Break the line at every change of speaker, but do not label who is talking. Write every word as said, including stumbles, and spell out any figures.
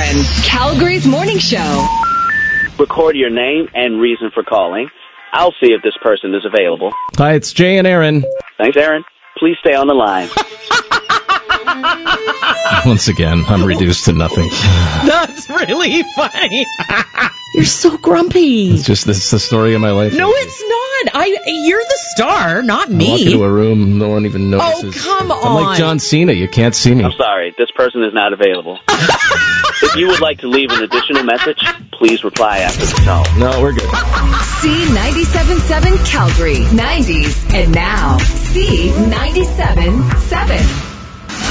ninety-seven, Calgary's morning show.
Record your name and reason for calling. I'll see if this person is available.
Hi, it's Jay and Aaron.
Thanks, Aaron. Please stay on the line.
Once again, I'm reduced to nothing.
That's really funny.
You're so grumpy.
It's just this is the story of my life.
No, it's not. I. You're the star, not me.
I walk into a room, no one even notices.
Oh, come
I'm
on.
like John Cena. You can't see me.
I'm sorry. This person is not available. If you would like to leave an additional message, please reply after the tone.
No, we're good.
C ninety-seven point seven Calgary, nineties, and now C ninety-seven point seven.